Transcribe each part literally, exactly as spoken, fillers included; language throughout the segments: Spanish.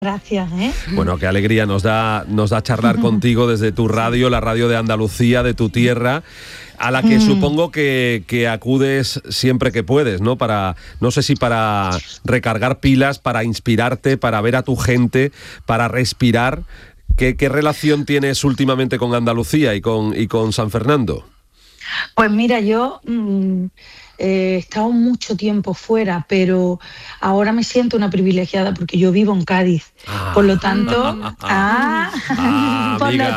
Gracias, ¿eh? Bueno, qué alegría nos da, nos da charlar contigo desde tu radio, la radio de Andalucía, de tu tierra, a la que supongo que, que acudes siempre que puedes, ¿no? Para, no sé si para recargar pilas, para inspirarte, para ver a tu gente, para respirar. ¿Qué, qué relación tienes últimamente con Andalucía y con, y con San Fernando? Pues mira, yo mmm, eh, he estado mucho tiempo fuera, pero ahora me siento una privilegiada porque yo vivo en Cádiz. Ah. Por lo tanto, ah, ah, ah, por amiga, lo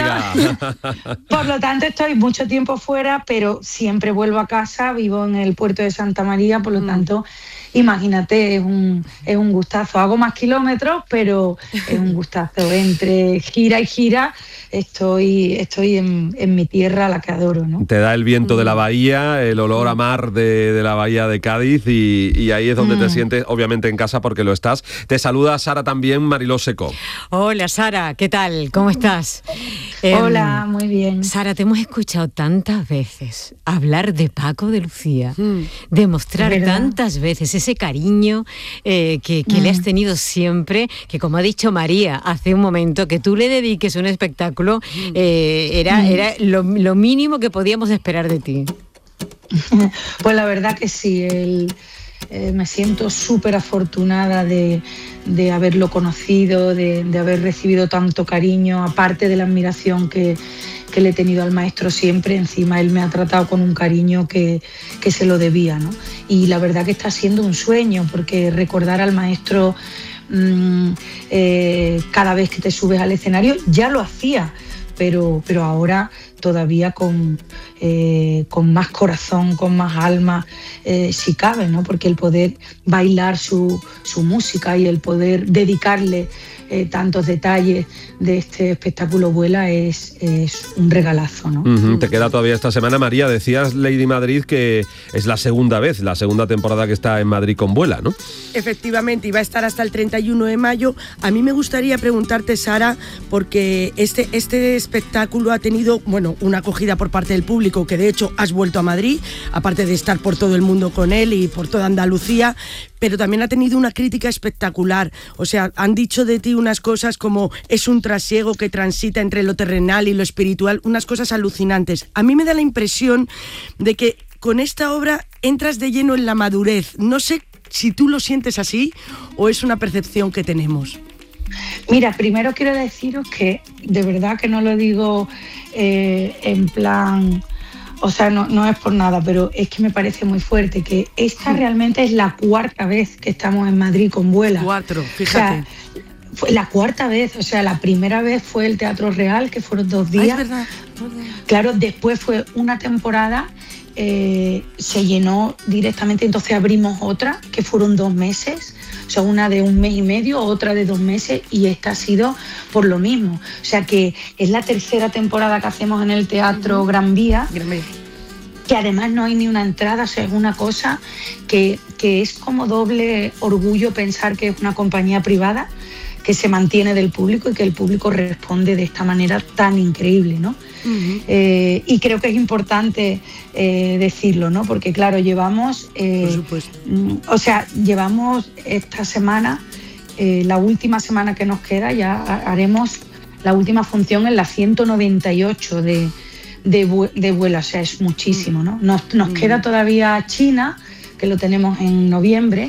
tanto, por lo tanto estoy mucho tiempo fuera, pero siempre vuelvo a casa. Vivo en el puerto de Santa María, por lo mm. tanto, imagínate, es un, es un gustazo. Hago más kilómetros, pero es un gustazo. Entre gira y gira, estoy, estoy en, en mi tierra, la que adoro, ¿no? Te da el viento mm. de la bahía, el olor a mar de, de la bahía de Cádiz y, y ahí es donde mm. te sientes, obviamente, en casa porque lo estás. Te saluda Sara también, Mariló Secó. Hola, Sara, ¿qué tal? ¿Cómo estás? Hola, eh, muy bien. Sara, te hemos escuchado tantas veces hablar de Paco de Lucía, mm. demostrar tantas veces ese cariño eh, que, que mm. le has tenido siempre, que como ha dicho María hace un momento, que tú le dediques un espectáculo, eh, era, mm. era lo, lo mínimo que podíamos esperar de ti. Pues la verdad que sí, el, eh, me siento súper afortunada de, de haberlo conocido, de, de haber recibido tanto cariño, aparte de la admiración que, que le he tenido al maestro siempre. Encima él me ha tratado con un cariño que, que se lo debía, ¿no? Y la verdad que está siendo un sueño, porque recordar al maestro mmm, eh, cada vez que te subes al escenario, ya lo hacía, pero, pero ahora todavía con, eh, con más corazón, con más alma, eh, si cabe, ¿no? Porque el poder bailar su, su música y el poder dedicarle eh, tantos detalles de este espectáculo Vuela es, es un regalazo, ¿no? Uh-huh. Te queda todavía esta semana, María. Decías, Lady Madrid, que es la segunda vez, la segunda temporada que está en Madrid con Vuela, ¿no? Efectivamente, y va a estar hasta el treinta y uno de mayo. A mí me gustaría preguntarte, Sara, porque este, este espectáculo ha tenido, bueno, una acogida por parte del público, que de hecho has vuelto a Madrid, aparte de estar por todo el mundo con él y por toda Andalucía, pero también ha tenido una crítica espectacular. O sea, han dicho de ti unas cosas como es un trasiego que transita entre lo terrenal y lo espiritual, unas cosas alucinantes. A mí me da la impresión de que con esta obra entras de lleno en la madurez. No sé si tú lo sientes así o es una percepción que tenemos. Mira, primero quiero deciros que de verdad que no lo digo eh, en plan, o sea, no, no es por nada, pero es que me parece muy fuerte que esta realmente es la cuarta vez que estamos en Madrid con Vuela. Cuatro, fíjate. O sea, fue la cuarta vez, o sea, la primera vez fue el Teatro Real, que fueron dos días. Ah, es verdad. Claro, después fue una temporada, eh, se llenó directamente, entonces abrimos otra, que fueron dos meses. O sea, una de un mes y medio, otra de dos meses, y esta ha sido por lo mismo. O sea, que es la tercera temporada que hacemos en el Teatro uh-huh. Gran Vía, Gran Vía, que además no hay ni una entrada. O sea, es una cosa que, que es como doble orgullo pensar que es una compañía privada que se mantiene del público y que el público responde de esta manera tan increíble, ¿no? Uh-huh. Eh, y creo que es importante eh, decirlo, ¿no? Porque claro, llevamos, eh, por supuesto, o sea, llevamos esta semana, eh, la última semana que nos queda, ya haremos la última función en la ciento noventa y ocho de, de, de Vuela, o sea, es muchísimo, ¿no? Nos, nos uh-huh. queda todavía China, que lo tenemos en noviembre,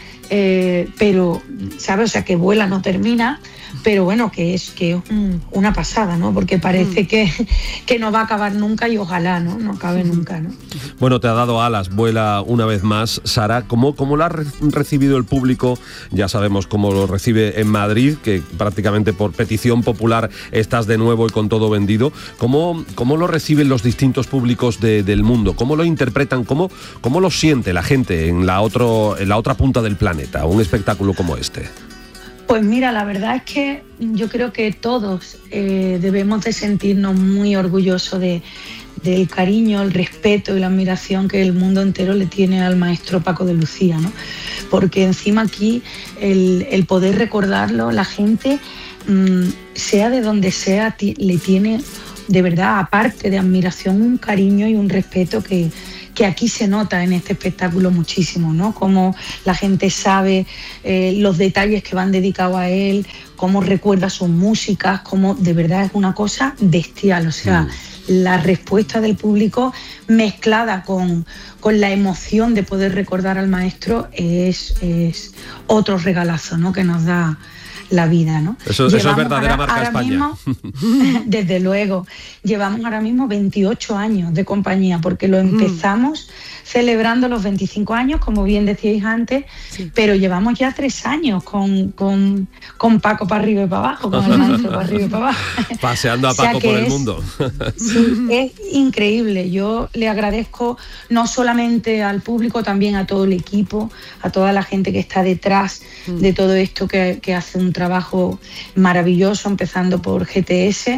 eh, pero, ¿sabes? O sea, que Vuela no termina, pero bueno, que es que es un, una pasada, ¿no? Porque parece mm. que, que no va a acabar nunca y ojalá, ¿no? No acabe nunca, ¿no? Bueno, te ha dado alas, Vuela una vez más, Sara. ¿Cómo, cómo lo ha re- recibido el público? Ya sabemos cómo lo recibe en Madrid, que prácticamente por petición popular estás de nuevo y con todo vendido. ¿Cómo, cómo lo reciben los distintos públicos de, del mundo? ¿Cómo lo interpretan? ¿Cómo, cómo lo siente la gente en la, otro, en la otra punta del planeta? Un espectáculo como este. Pues mira, la verdad es que yo creo que todos eh, debemos de sentirnos muy orgullosos de, del cariño, el respeto y la admiración que el mundo entero le tiene al maestro Paco de Lucía, ¿no? Porque encima aquí el, el poder recordarlo, la gente, mmm, sea de donde sea, t- le tiene de verdad, aparte de admiración, un cariño y un respeto que, que aquí se nota en este espectáculo muchísimo, ¿no? Cómo la gente sabe eh, los detalles que van dedicados a él, cómo recuerda sus músicas, cómo de verdad es una cosa bestial, o sea, mm. la respuesta del público mezclada con, con la emoción de poder recordar al maestro es, es otro regalazo, ¿no? Que nos da la vida, ¿no? Eso, eso es verdadera ahora, marca ahora España. Mismo, desde luego, llevamos ahora mismo veintiocho años de compañía, porque lo empezamos mm. celebrando los veinticinco años, como bien decíais antes, sí. pero llevamos ya tres años con, con, con Paco para arriba y para abajo, con el maestro para arriba y para abajo. Paseando a Paco o sea por el es, mundo. Sí, es increíble. Yo le agradezco no solamente al público, también a todo el equipo, a toda la gente que está detrás mm. de todo esto, que, que hace un trabajo maravilloso, empezando por G T S,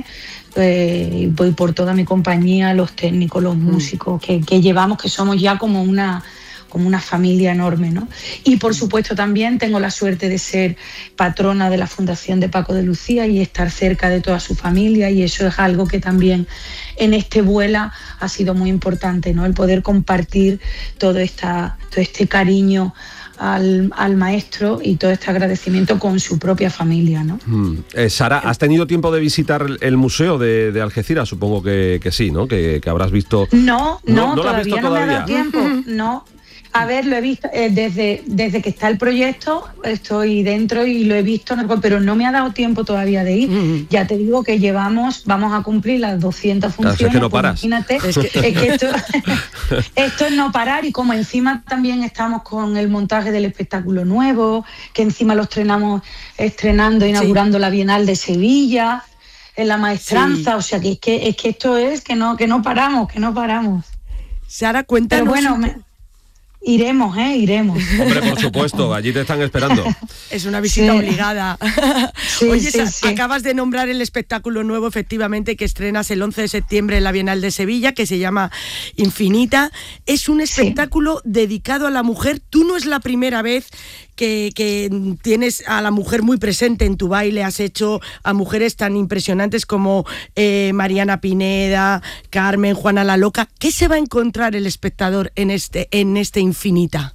eh, y por toda mi compañía, los técnicos, los músicos que, que llevamos, que somos ya como una, como una familia enorme, ¿no? Y por supuesto también tengo la suerte de ser patrona de la Fundación de Paco de Lucía y estar cerca de toda su familia, y eso es algo que también en este Vuela ha sido muy importante, ¿no? El poder compartir todo, esta, todo este cariño Al, al maestro y todo este agradecimiento con su propia familia, ¿no? Mm. Eh, Sara, ¿has tenido tiempo de visitar el, el museo de, de Algeciras? Supongo que, que sí, ¿no? Que, que habrás visto... No, no, no, ¿no todavía, visto no todavía? me ha dado tiempo, no. A ver, lo he visto eh, desde, desde que está el proyecto, estoy dentro y lo he visto, pero no me ha dado tiempo todavía de ir. Mm. Ya te digo que llevamos, vamos a cumplir las doscientas funciones. Claro, es que no paras. Pues imagínate, es que, es que esto, esto es no parar, y como encima también estamos con el montaje del espectáculo nuevo, que encima lo estrenamos, estrenando, inaugurando sí. la Bienal de Sevilla, en la Maestranza, sí. o sea que es que, es que esto es que no, que no paramos, que no paramos. Sara, cuéntanos... Pero bueno, me... Iremos, ¿eh? Iremos. Hombre, por supuesto, allí te están esperando. Es una visita sí. obligada. Sí, Oye, sí, sí. acabas de nombrar el espectáculo nuevo, efectivamente, que estrenas el once de septiembre en la Bienal de Sevilla, que se llama Infinita. Es un espectáculo sí. dedicado a la mujer. Tú no es la primera vez que, que tienes a la mujer muy presente en tu baile. Has hecho a mujeres tan impresionantes como eh, Mariana Pineda, Carmen, Juana la Loca. ¿Qué se va a encontrar el espectador en este, en este Infinita?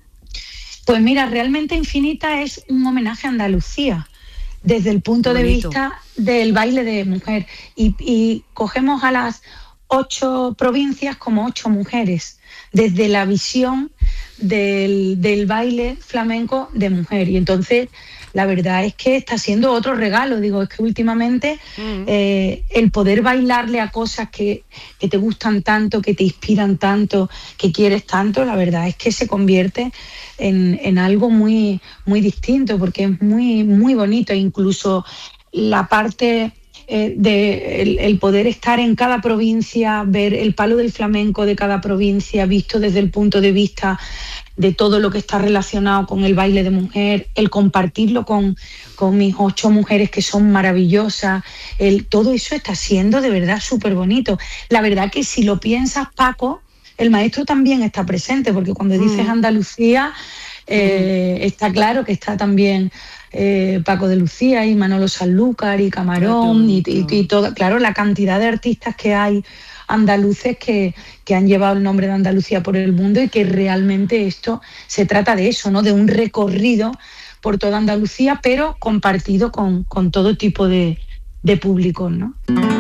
Pues mira, realmente Infinita es un homenaje a Andalucía, desde el punto de vista del baile de mujer. Y, y cogemos a las ocho provincias como ocho mujeres, desde la visión del, del baile flamenco de mujer. Y entonces la verdad es que está siendo otro regalo. Digo, es que últimamente mm. eh, el poder bailarle a cosas que, que te gustan tanto, que te inspiran tanto, que quieres tanto, la verdad es que se convierte en, en algo muy, muy distinto, porque es muy, muy bonito. Incluso la parte eh, de el, el poder estar en cada provincia, ver el palo del flamenco de cada provincia visto desde el punto de vista de todo lo que está relacionado con el baile de mujer, el compartirlo con, con mis ocho mujeres que son maravillosas, el, todo eso está siendo de verdad súper bonito. La verdad que si lo piensas, Paco, el maestro también está presente, porque cuando mm. dices Andalucía, eh, mm. está claro que está también eh, Paco de Lucía y Manolo Sanlúcar y Camarón y, y, y toda, claro, la cantidad de artistas que hay andaluces que, que han llevado el nombre de Andalucía por el mundo, y que realmente esto se trata de eso, ¿no? De un recorrido por toda Andalucía, pero compartido con, con todo tipo de, de públicos, ¿no?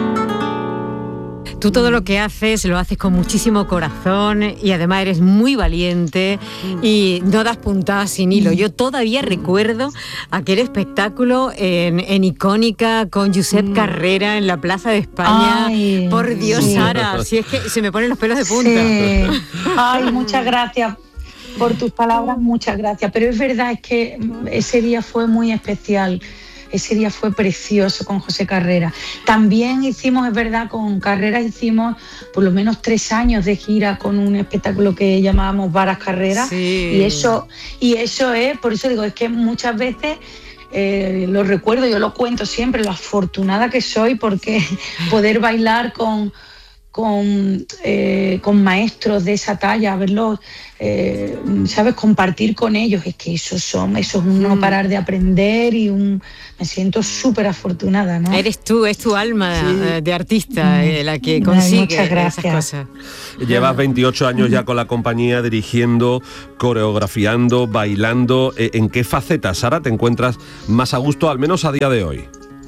Tú todo lo que haces lo haces con muchísimo corazón, y además eres muy valiente y no das puntadas sin hilo. Yo todavía recuerdo aquel espectáculo en, en Icónica con Josep Carrera en la Plaza de España. Ay, por Dios, sí. Sara, si es que se me ponen los pelos de punta. Sí. Ay, muchas gracias por tus palabras, muchas gracias. Pero es verdad, es que ese día fue muy especial. Ese día fue precioso con José Carrera. También hicimos, es verdad, con Carrera hicimos por lo menos tres años de gira con un espectáculo que llamábamos Varas Carrera. Sí. Y eso, y eso es, por eso digo, es que muchas veces eh, lo recuerdo, yo lo cuento siempre, lo afortunada que soy, porque poder bailar con, con, eh, con maestros de esa talla, verlos, eh, ¿sabes? Compartir con ellos, es que eso, son, eso es un no parar de aprender y un, me siento súper afortunada, ¿no? Eres tú, es tu alma sí. de artista eh, la que consigue Ay, esas cosas. Llevas veintiocho años ya con la compañía, dirigiendo, coreografiando, bailando. ¿En qué faceta, Sara, te encuentras más a gusto, al menos a día de hoy?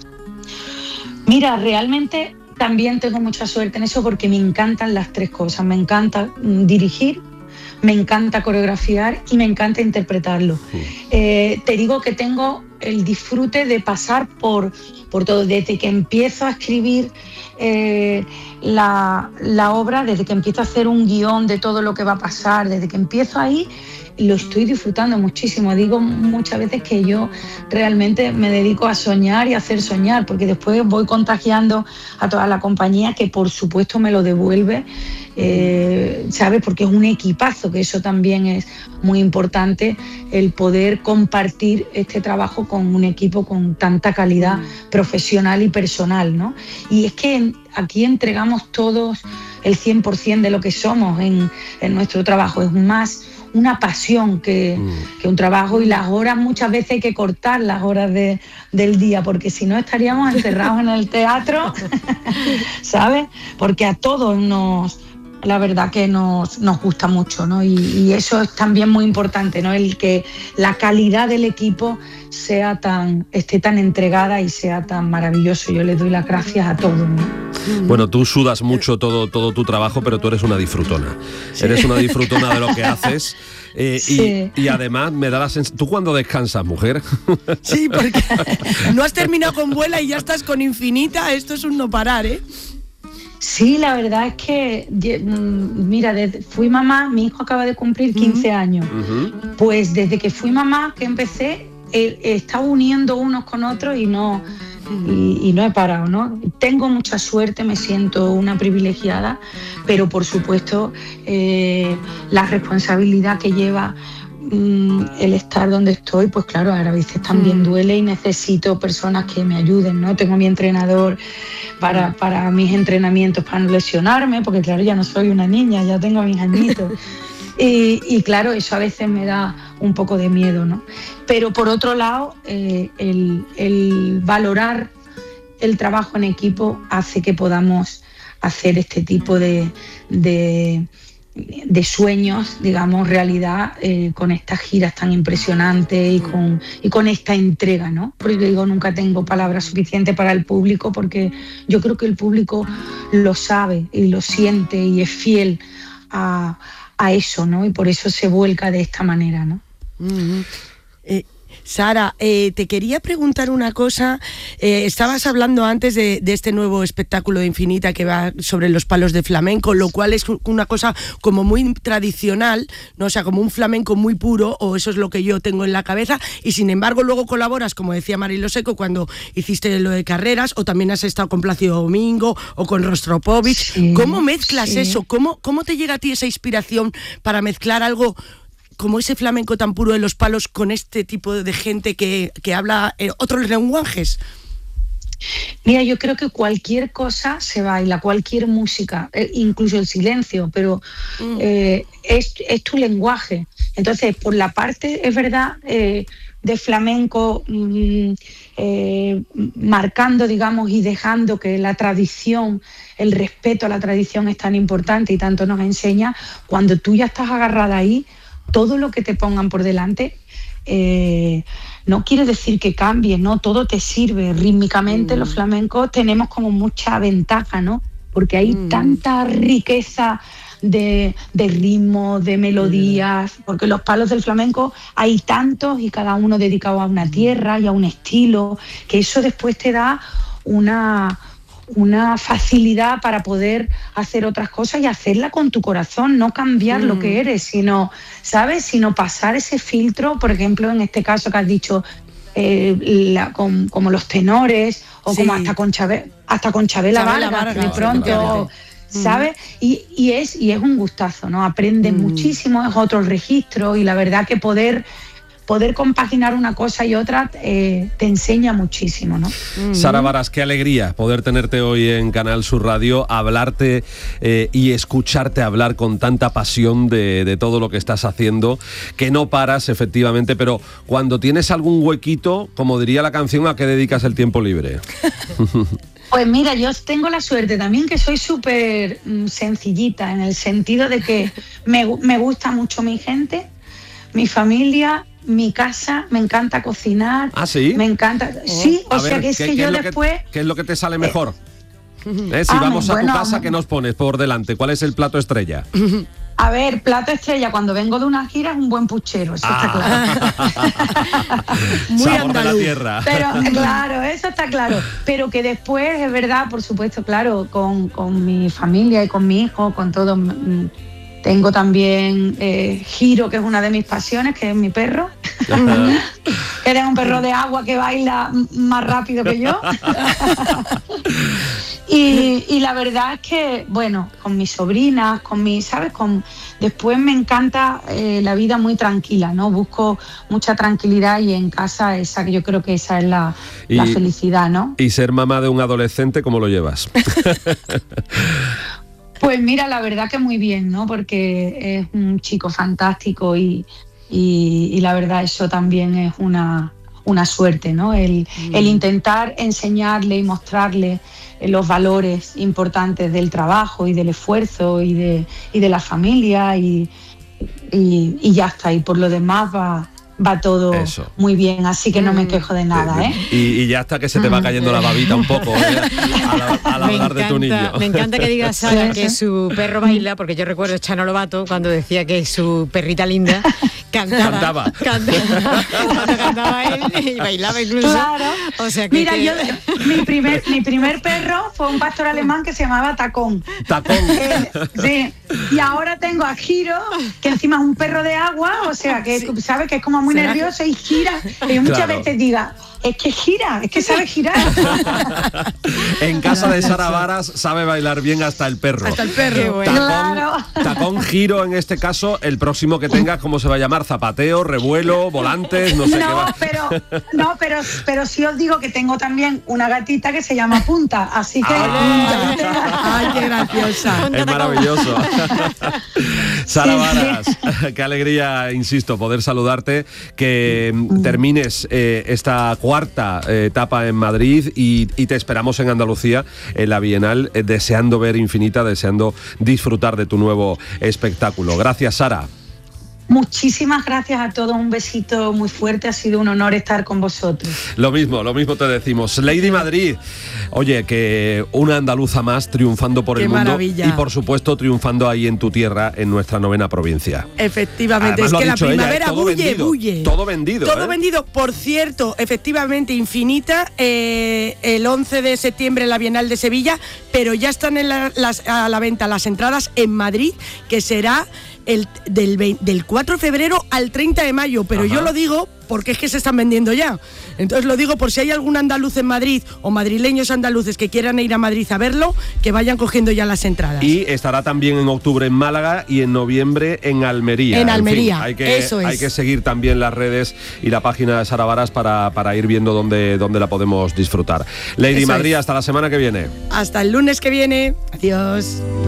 Mira, realmente también tengo mucha suerte en eso porque me encantan las tres cosas. Me encanta dirigir, me encanta coreografiar y me encanta interpretarlo. Sí. Eh, te digo que tengo el disfrute de pasar por, por todo, desde que empiezo a escribir eh, la, la obra, desde que empiezo a hacer un guión de todo lo que va a pasar, desde que empiezo ahí, lo estoy disfrutando muchísimo. Digo muchas veces que yo realmente me dedico a soñar y a hacer soñar, porque después voy contagiando a toda la compañía, que por supuesto me lo devuelve, eh, ¿sabes? Porque es un equipazo, que eso también es muy importante, el poder compartir este trabajo con un equipo con tanta calidad profesional y personal, ¿no? Y es que aquí entregamos todos el cien por ciento de lo que somos en, en nuestro trabajo. Es más una pasión que, mm. que un trabajo, y las horas muchas veces hay que cortar las horas de, del día, porque si no estaríamos encerrados en el teatro, ¿sabes? Porque a todos nos, la verdad que nos, nos gusta mucho, ¿no? Y, y eso es también muy importante, ¿no? El que la calidad del equipo sea tan, esté tan entregada y sea tan maravilloso. Yo les doy las gracias a todos, ¿no? Bueno, tú sudas mucho todo, todo tu trabajo, pero tú eres una disfrutona. Sí. Eres una disfrutona de lo que haces. Eh, sí. y, y además me da la sensación... ¿Tú cuándo descansas, mujer? Sí, porque no has terminado con Vuela y ya estás con Infinita. Esto es un no parar, ¿eh? Sí, la verdad es que, mira, desde, fui mamá, mi hijo acaba de cumplir quince uh-huh. años. Uh-huh. Pues desde que fui mamá, que empecé, he, he estado uniendo unos con otros y no... Y, y no he parado, ¿no? Tengo mucha suerte, me siento una privilegiada, pero por supuesto eh, la responsabilidad que lleva mm, el estar donde estoy, pues claro, a veces también duele y necesito personas que me ayuden, ¿no? Tengo mi entrenador para, para mis entrenamientos, para no lesionarme, porque claro, ya no soy una niña, ya tengo mis añitos. Y, y claro, eso a veces me da un poco de miedo, ¿no? Pero por otro lado, eh, el, el valorar el trabajo en equipo hace que podamos hacer este tipo de, de, de sueños, digamos, realidad, eh, con estas giras tan impresionantes y con, y con esta entrega, ¿no? Porque digo, nunca tengo palabras suficientes para el público, porque yo creo que el público lo sabe y lo siente y es fiel a... a eso, ¿no? Y por eso se vuelca de esta manera, ¿no? Uh-huh. Eh, Sara, eh, te quería preguntar una cosa. Eh, estabas hablando antes de, de este nuevo espectáculo de Infinita que va sobre los palos de flamenco, lo cual es una cosa como muy tradicional, ¿no? O sea, como un flamenco muy puro, o eso es lo que yo tengo en la cabeza, y sin embargo luego colaboras, como decía Marilo Seco, cuando hiciste lo de Carreras, o también has estado con Plácido Domingo o con Rostropovich. Sí, ¿Cómo mezclas sí. eso? ¿Cómo, ¿Cómo te llega a ti esa inspiración para mezclar algo como ese flamenco tan puro de los palos con este tipo de gente que, que habla eh, otros lenguajes? Mira, yo creo que cualquier cosa se baila, cualquier música, eh, incluso el silencio, pero mm. eh, es, es tu lenguaje. Entonces, por la parte, es verdad, eh, de flamenco, mm, eh, marcando, digamos, y dejando que la tradición, el respeto a la tradición es tan importante y tanto nos enseña, cuando tú ya estás agarrada ahí, todo lo que te pongan por delante eh, no quiere decir que cambie, ¿no? Todo te sirve. Rítmicamente mm. los flamencos tenemos como mucha ventaja, ¿no? Porque hay mm. tanta riqueza de, de ritmo, de melodías, mm. porque los palos del flamenco hay tantos y cada uno dedicado a una tierra y a un estilo, que eso después te da una... una facilidad para poder hacer otras cosas y hacerla con tu corazón, no cambiar mm. lo que eres, sino, ¿sabes? Sino pasar ese filtro, por ejemplo, en este caso que has dicho, eh, la, con, como los tenores, o sí. como hasta con, Chave, hasta con Chabela, Chabela Vargas, Vargas, de pronto, ¿sabes? Mm. Y, y, es, y es un gustazo, ¿no? Aprendes mm. muchísimo, es otro registro, y la verdad que poder poder compaginar una cosa y otra eh, te enseña muchísimo, ¿no? Mm. Sara Varas, qué alegría poder tenerte hoy en Canal Sur Radio, hablarte eh, y escucharte hablar con tanta pasión de, de todo lo que estás haciendo, que no paras efectivamente, pero cuando tienes algún huequito, como diría la canción, ¿a qué dedicas el tiempo libre? Pues mira, yo tengo la suerte también que soy súper mm, sencillita, en el sentido de que me, me gusta mucho mi gente, mi familia, mi casa, me encanta cocinar. ¿Ah, sí? Me encanta, oh. sí, o A sea ver, que es ¿qué, que qué yo es después... Que, ¿Qué es lo que te sale mejor? Eh, eh, si ah, vamos a bueno, tu casa, ¿qué nos pones por delante? ¿Cuál es el plato estrella? A ver, plato estrella, cuando vengo de una gira es un buen puchero, eso ah. está claro. Muy sabor andaluz. De la tierra. Pero claro, eso está claro. Pero que después, es verdad, por supuesto, claro, con, con mi familia y con mi hijo, con todo. Tengo también eh, Giro, que es una de mis pasiones, que es mi perro. Que es un perro de agua que baila más rápido que yo. Y, y la verdad es que, bueno, con mis sobrinas, con mis, ¿sabes? Con, después me encanta eh, la vida muy tranquila, ¿no? Busco mucha tranquilidad y en casa esa, yo creo que esa es la, y, la felicidad, ¿no? Y ser mamá de un adolescente, ¿cómo lo llevas? Pues mira, la verdad que muy bien, ¿no? Porque es un chico fantástico y, y, y la verdad eso también es una, una suerte, ¿no? El, mm. el intentar enseñarle y mostrarle los valores importantes del trabajo y del esfuerzo y de, y de la familia y, y, y ya está. Y por lo demás va... va todo eso. Muy bien, así que no me quejo de nada, ¿eh? Y, y ya hasta que se te va cayendo la babita un poco, ¿eh? Al, al hablar de tu niño. Me encanta que diga Sara que su perro baila, porque yo recuerdo a Chano Lobato cuando decía que su perrita linda cantaba. Cantaba. Cantaba. Cuando cantaba él y bailaba incluso. Claro. O sea que Mira, que... yo, mi, primer, mi primer perro fue un pastor alemán que se llamaba Tacón. Tacón. Eh, sí. Y ahora tengo a Giro, que encima es un perro de agua, o sea, que sí. ¿sabes? Que es como muy nervioso y gira. Y yo muchas claro. veces diga, es que gira, es que sabe girar. En casa de Sara Varas sabe bailar bien hasta el perro. Hasta el perro. Tacón, claro. Tacón, Giro, en este caso, el próximo que tengas, ¿cómo se va a llamar? Zapateo, revuelo, volantes, no sé no, qué va. Pero, no, pero, pero sí os digo que tengo también una gatita que se llama Punta, así que... ¡Ay, ay qué graciosa! Es maravilloso. Sara Varas, qué alegría, insisto, poder saludarte, que mm. termines eh, esta cuarta eh, etapa en Madrid y, y te esperamos en Andalucía, en la Bienal, eh, deseando ver Infinita, deseando disfrutar de tu nuevo espectáculo. Gracias, Sara. Muchísimas gracias a todos, un besito muy fuerte, ha sido un honor estar con vosotros. Lo mismo, lo mismo te decimos. Lady Madrid, oye, que una andaluza más triunfando por Qué el mundo maravilla. Y por supuesto triunfando ahí en tu tierra, en nuestra novena provincia. Efectivamente, además, es que la primavera ella, ¿eh? bulle, vendido, bulle. Todo vendido. Todo ¿eh? vendido, por cierto, efectivamente, Infinita, eh, el once de septiembre en la Bienal de Sevilla, pero ya están en la, las, a la venta las entradas en Madrid, que será... El, del, del cuatro de febrero al treinta de mayo, pero Ajá. yo lo digo porque es que se están vendiendo ya. Entonces lo digo por si hay algún andaluz en Madrid o madrileños andaluces que quieran ir a Madrid a verlo, que vayan cogiendo ya las entradas. Y estará también en octubre en Málaga y en noviembre en Almería. En Almería, en fin, hay que, eso es. Hay que seguir también las redes y la página de Sara Varas para, para ir viendo dónde, dónde la podemos disfrutar. Lady eso Madrid, es. Hasta la semana que viene. Hasta el lunes que viene. Adiós.